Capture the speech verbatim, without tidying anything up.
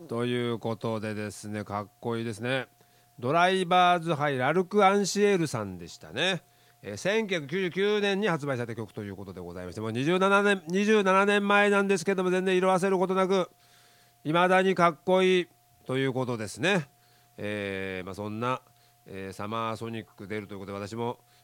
ということでですね、かっこいいですね。ドライバーズハイラルク・アンシエルさんでしたね。えー、せんきゅうひゃくきゅうじゅうきゅうねんに発売された曲ということでございまして、もうにじゅうななねんにじゅうななねんまえなんですけども、全然色あせることなくいまだにかっこいいということですね。えーまあ、そんな、えーサマーソニック出るということで、私も